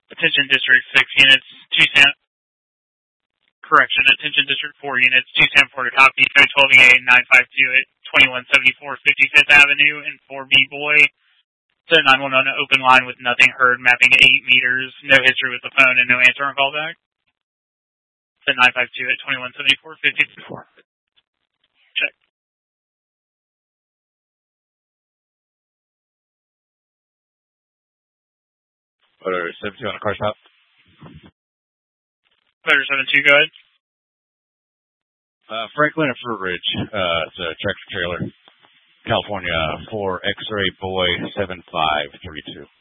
Attention District 6 units, Attention District 4 units, 2 San Porter copy, code 12EA 952 at 2174 55th Avenue and 4B Boy. So 911 open line with nothing heard, mapping 8 meters, no history with the phone, and no answer on callback. So 952 at 2174 54. Check. Motor 72 on a car stop. Motor 72, go ahead. Franklin and Fruit Ridge. It's a tractor trailer. California 4 X-ray boy 7532.